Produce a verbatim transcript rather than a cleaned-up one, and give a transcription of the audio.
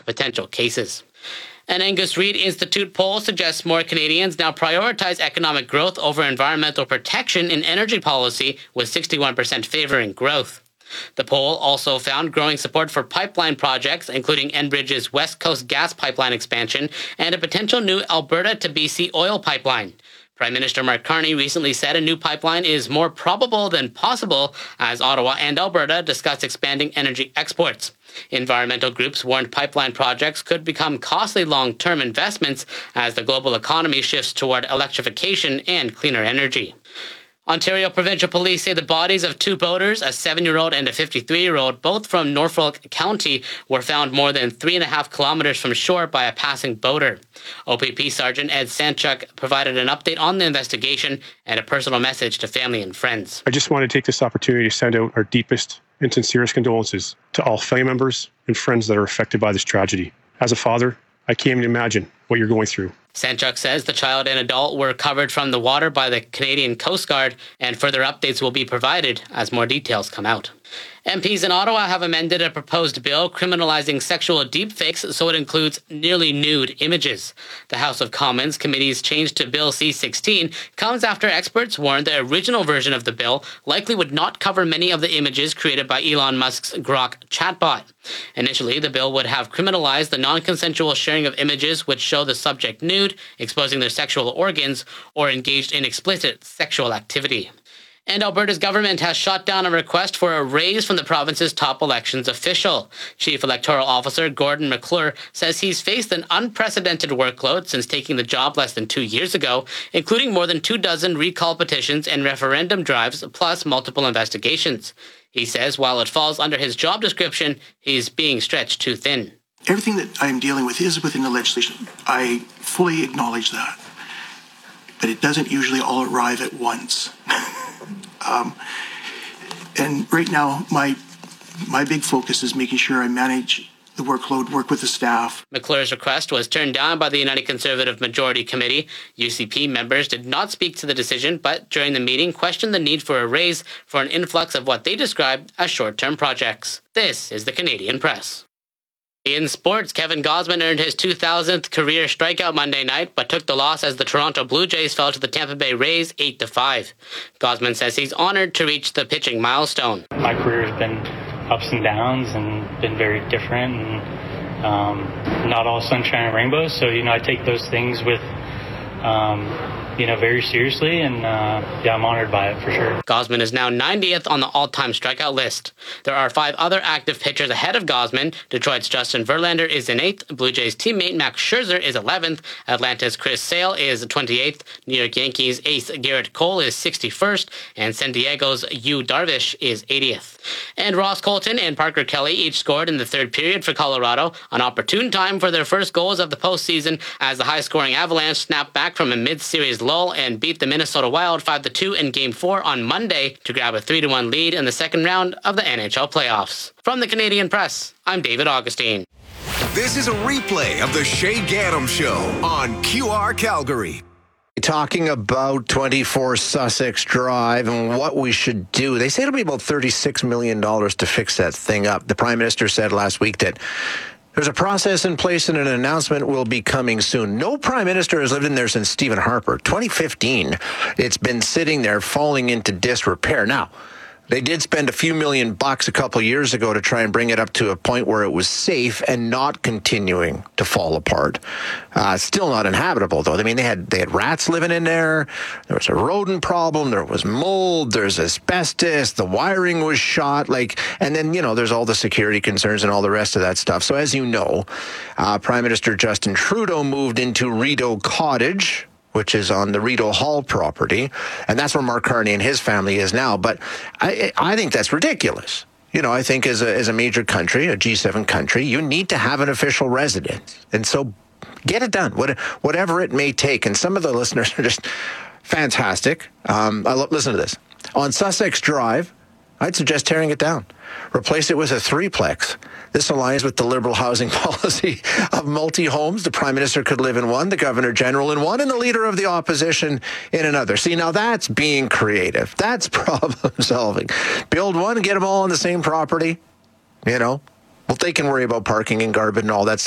potential cases. An Angus Reid Institute poll suggests more Canadians now prioritize economic growth over environmental protection in energy policy, with sixty-one percent favoring growth. The poll also found growing support for pipeline projects, including Enbridge's West Coast gas pipeline expansion and a potential new Alberta to B C oil pipeline. Prime Minister Mark Carney recently said a new pipeline is more probable than possible as Ottawa and Alberta discuss expanding energy exports. Environmental groups warned pipeline projects could become costly long-term investments as the global economy shifts toward electrification and cleaner energy. Ontario Provincial Police say the bodies of two boaters, a seven-year-old and a fifty-three-year-old, both from Norfolk County, were found more than three and a half kilometers from shore by a passing boater. O P P Sergeant Ed Sanchuk provided an update on the investigation and a personal message to family and friends. I just want to take this opportunity to send out our deepest and sincerest condolences to all family members and friends that are affected by this tragedy. As a father, I can't even imagine what you're going through. Sanchuk says the child and adult were recovered from the water by the Canadian Coast Guard, and further updates will be provided as more details come out. M Ps in Ottawa have amended a proposed bill criminalizing sexual deepfakes so it includes nearly nude images. The House of Commons Committee's change to Bill C sixteen comes after experts warned the original version of the bill likely would not cover many of the images created by Elon Musk's Grok chatbot. Initially, the bill would have criminalized the non-consensual sharing of images which show the subject nude, exposing their sexual organs, or engaged in explicit sexual activity. And Alberta's government has shot down a request for a raise from the province's top elections official. Chief Electoral Officer Gordon McClure says he's faced an unprecedented workload since taking the job less than two years ago, including more than two dozen recall petitions and referendum drives, plus multiple investigations. He says while it falls under his job description, he's being stretched too thin. Everything that I'm dealing with is within the legislation. I fully acknowledge that. But it doesn't usually all arrive at once. um, and right now, my my big focus is making sure I manage the workload, work with the staff. McClure's request was turned down by the United Conservative Majority Committee. U C P members did not speak to the decision, but during the meeting questioned the need for a raise for an influx of what they described as short-term projects. This is the Canadian Press. In sports, Kevin Gausman earned his two thousandth career strikeout Monday night, but took the loss as the Toronto Blue Jays fell to the Tampa Bay Rays eight to five. Gausman says he's honored to reach the pitching milestone. My career has been ups and downs and been very different, and um, not all sunshine and rainbows. So, you know, I take those things with, um, you know, very seriously, and uh, yeah, I'm honored by it for sure. Gausman is now ninetieth on the all-time strikeout list. There are five other active pitchers ahead of Gausman. Detroit's Justin Verlander is in eighth. Blue Jays teammate Max Scherzer is eleventh. Atlanta's Chris Sale is twenty-eighth. New York Yankees ace Garrett Cole is sixty-first. And San Diego's Yu Darvish is eightieth. And Ross Colton and Parker Kelly each scored in the third period for Colorado, an opportune time for their first goals of the postseason as the high-scoring Avalanche snapped back from a mid-series lull and beat the Minnesota Wild five to two in Game four on Monday to grab a three to one lead in the second round of the N H L playoffs. From the Canadian Press, I'm David Augustine. This is a replay of the Shay Gaddam Show on Q R Calgary. Talking about twenty-four Sussex Drive and what we should do. They say it'll be about thirty-six million dollars to fix that thing up. The Prime Minister said last week that there's a process in place and an announcement will be coming soon. No Prime Minister has lived in there since Stephen Harper. twenty fifteen, it's been sitting there falling into disrepair. Now, they did spend a few million bucks a couple years ago to try and bring it up to a point where it was safe and not continuing to fall apart. Uh, still not inhabitable, though. I mean, they had they had rats living in there. There was a rodent problem. There was mold. There's asbestos. The wiring was shot. Like, and then, you know, there's all the security concerns and all the rest of that stuff. So as you know, uh, Prime Minister Justin Trudeau moved into Rideau Cottage, which is on the Rideau Hall property. And that's where Mark Carney and his family is now. But I, I think that's ridiculous. You know, I think as a, as a major country, a G seven country, you need to have an official residence. And so get it done, what, whatever it may take. And some of the listeners are just fantastic. Um, I lo- listen to this. On Sussex Drive, I'd suggest tearing it down. Replace it with a threeplex. This aligns with the Liberal housing policy of multi-homes. The Prime Minister could live in one, the Governor General in one, and the Leader of the Opposition in another. See, now that's being creative. That's problem solving. Build one and get them all on the same property. You know, well, they can worry about parking and garbage and all that stuff.